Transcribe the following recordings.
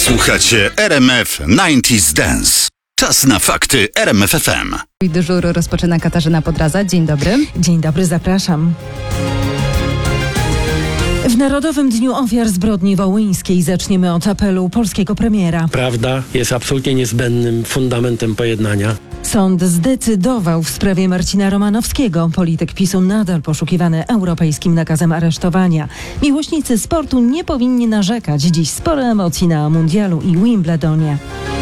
Słuchacie RMF 90s Dance. Czas na fakty RMF FM. Dyżur rozpoczyna Katarzyna Podraza. Dzień dobry. Dzień dobry, zapraszam. W Narodowym Dniu Ofiar Zbrodni Wołyńskiej zaczniemy od apelu polskiego premiera. Prawda jest absolutnie niezbędnym fundamentem pojednania. Sąd zdecydował w sprawie Marcina Romanowskiego. Polityk PiS-u nadal poszukiwany europejskim nakazem aresztowania. Miłośnicy sportu nie powinni narzekać. Dziś sporo emocji na Mundialu i Wimbledonie.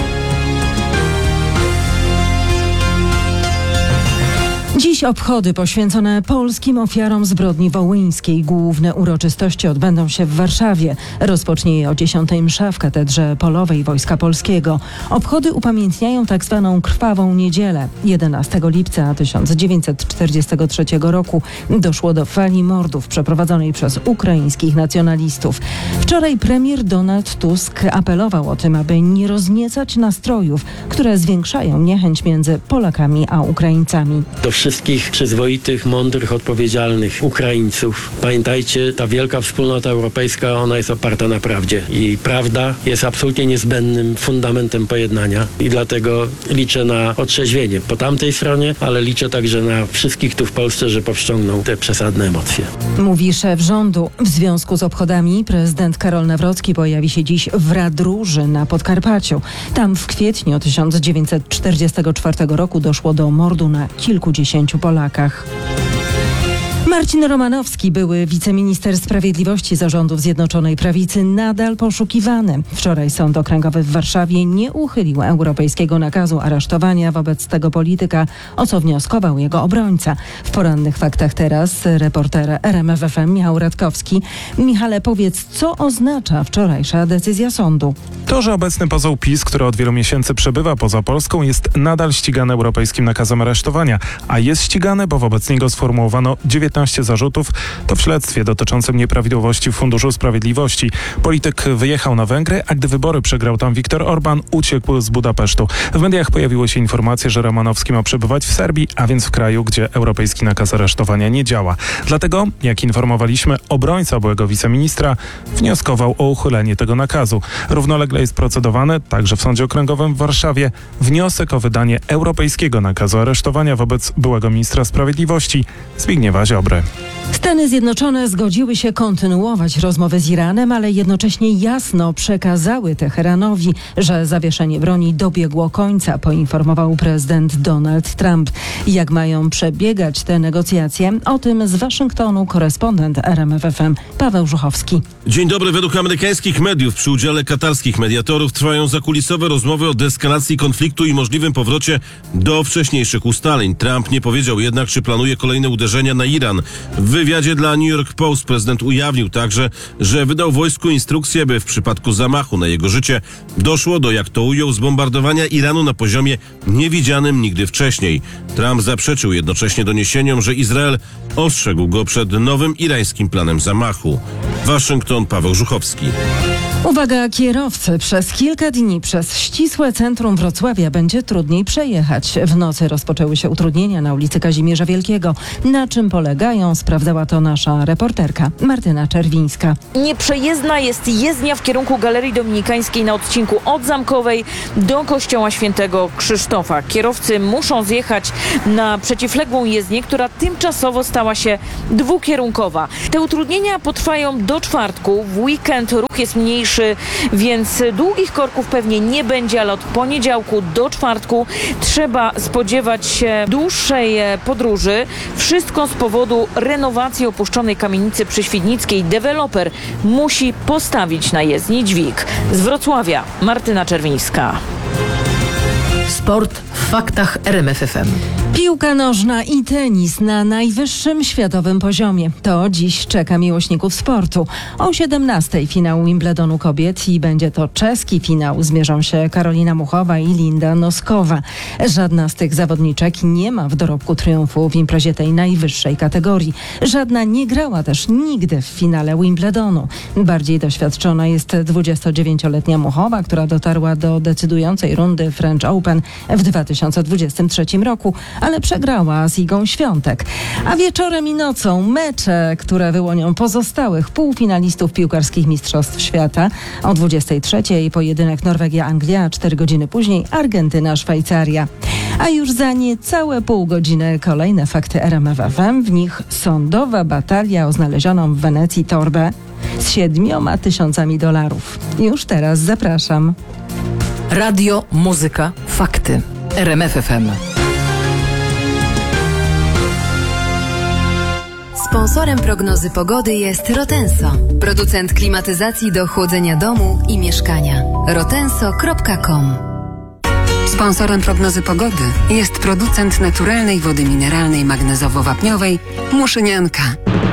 Dziś obchody poświęcone polskim ofiarom zbrodni wołyńskiej. Główne uroczystości odbędą się w Warszawie. Rozpocznie je o 10 msza w Katedrze Polowej Wojska Polskiego. Obchody upamiętniają tak zwaną Krwawą Niedzielę. 11 lipca 1943 roku doszło do fali mordów przeprowadzonej przez ukraińskich nacjonalistów. Wczoraj premier Donald Tusk apelował o tym, aby nie rozniecać nastrojów, które zwiększają niechęć między Polakami a Ukraińcami. Do wszystkich przyzwoitych, mądrych, odpowiedzialnych Ukraińców. Pamiętajcie, ta wielka wspólnota europejska, ona jest oparta na prawdzie. I prawda jest absolutnie niezbędnym fundamentem pojednania. I dlatego liczę na otrzeźwienie po tamtej stronie, ale liczę także na wszystkich tu w Polsce, że powściągną te przesadne emocje. Mówi szef rządu. W związku z obchodami prezydent Karol Nawrocki pojawi się dziś w Radróży na Podkarpaciu. Tam w kwietniu 1944 roku doszło do mordu na kilkudziesięciu Polakach. Marcin Romanowski, były wiceminister sprawiedliwości zarządów Zjednoczonej Prawicy, nadal poszukiwany. Wczoraj Sąd Okręgowy w Warszawie nie uchylił europejskiego nakazu aresztowania wobec tego polityka, o co wnioskował jego obrońca. W porannych faktach teraz reporter RMF FM Michał Radkowski. Michale, powiedz, co oznacza wczorajsza decyzja sądu? To, że obecny poseł PiS, który od wielu miesięcy przebywa poza Polską, jest nadal ścigany europejskim nakazem aresztowania, a jest ścigany, bo wobec niego sformułowano 19 zarzutów, to w śledztwie dotyczącym nieprawidłowości w Funduszu Sprawiedliwości. Polityk wyjechał na Węgry, a gdy wybory przegrał tam Viktor Orban, uciekł z Budapesztu. W mediach pojawiły się informacje, że Romanowski ma przebywać w Serbii, a więc w kraju, gdzie europejski nakaz aresztowania nie działa. Dlatego, jak informowaliśmy, obrońca byłego wiceministra wnioskował o uchylenie tego nakazu. Równolegle jest procedowany, także w Sądzie Okręgowym w Warszawie, wniosek o wydanie europejskiego nakazu aresztowania wobec byłego ministra sprawiedliwości Zbigniewa Ziobry. Stany Zjednoczone zgodziły się kontynuować rozmowy z Iranem, ale jednocześnie jasno przekazały Teheranowi, że zawieszenie broni dobiegło końca, poinformował prezydent Donald Trump. Jak mają przebiegać te negocjacje? O tym z Waszyngtonu korespondent RMF FM Paweł Żuchowski. Dzień dobry. Według amerykańskich mediów przy udziale katarskich mediatorów trwają zakulisowe rozmowy o deeskalacji konfliktu i możliwym powrocie do wcześniejszych ustaleń. Trump nie powiedział jednak, czy planuje kolejne uderzenia na Iran. W wywiadzie dla New York Post prezydent ujawnił także, że wydał wojsku instrukcję, by w przypadku zamachu na jego życie doszło do, jak to ujął, zbombardowania Iranu na poziomie niewidzianym nigdy wcześniej. Trump zaprzeczył jednocześnie doniesieniom, że Izrael ostrzegł go przed nowym irańskim planem zamachu. Waszyngton, Paweł Żuchowski. Uwaga kierowcy, przez kilka dni przez ścisłe centrum Wrocławia będzie trudniej przejechać. W nocy rozpoczęły się utrudnienia na ulicy Kazimierza Wielkiego. Na czym polegają, sprawdzała to nasza reporterka Martyna Czerwińska. Nieprzejezdna jest jezdnia w kierunku Galerii Dominikańskiej na odcinku od Zamkowej do Kościoła Świętego Krzysztofa. Kierowcy muszą zjechać na przeciwległą jezdnię, która tymczasowo stała się dwukierunkowa. Te utrudnienia potrwają do czwartku. W weekend ruch jest mniejszy, więc długich korków pewnie nie będzie, ale od poniedziałku do czwartku trzeba spodziewać się dłuższej podróży. Wszystko z powodu renowacji opuszczonej kamienicy przy Świdnickiej. Deweloper musi postawić na jezdni dźwig. Z Wrocławia Martyna Czerwińska. Sport w faktach RMF FM. Piłka nożna i tenis na najwyższym światowym poziomie. To dziś czeka miłośników sportu. O 17:00 finał Wimbledonu kobiet i będzie to czeski finał. Zmierzą się Karolina Muchowa i Linda Noskowa. Żadna z tych zawodniczek nie ma w dorobku triumfu w imprezie tej najwyższej kategorii. Żadna nie grała też nigdy w finale Wimbledonu. Bardziej doświadczona jest 29-letnia Muchowa, która dotarła do decydującej rundy French Open w 2000 2023 roku, ale przegrała z Igą Świątek. A wieczorem i nocą mecze, które wyłonią pozostałych półfinalistów piłkarskich Mistrzostw Świata. O 23:00 pojedynek Norwegia-Anglia, 4 godziny później Argentyna-Szwajcaria. A już za niecałe pół godziny kolejne fakty RMF FM. W nich sądowa batalia o znalezioną w Wenecji torbę z $7,000. Już teraz zapraszam. Radio, muzyka, fakty. RMF FM. Sponsorem prognozy pogody jest Rotenso, producent klimatyzacji do chłodzenia domu i mieszkania. rotenso.com. Sponsorem prognozy pogody jest producent naturalnej wody mineralnej magnezowo-wapniowej Muszynianka.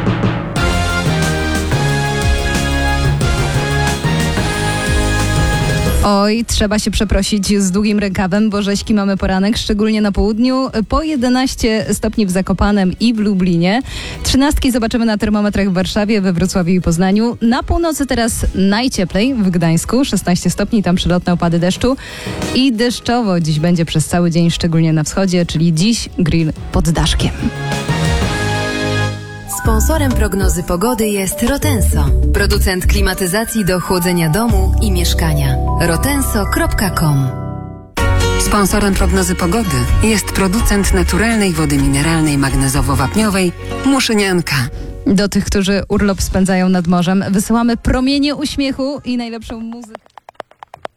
Oj, trzeba się przeprosić z długim rękawem, bo rzeźki mamy poranek, szczególnie na południu. Po 11 stopni w Zakopanem i w Lublinie. 13 zobaczymy na termometrach w Warszawie, we Wrocławiu i Poznaniu. Na północy teraz najcieplej w Gdańsku, 16 stopni, tam przelotne opady deszczu. I deszczowo dziś będzie przez cały dzień, szczególnie na wschodzie, czyli dziś grill pod daszkiem. Sponsorem prognozy pogody jest Rotenso, producent klimatyzacji do chłodzenia domu i mieszkania. rotenso.com. Sponsorem prognozy pogody jest producent naturalnej wody mineralnej magnezowo-wapniowej Muszynianka. Do tych, którzy urlop spędzają nad morzem, wysyłamy promienie uśmiechu i najlepszą muzykę.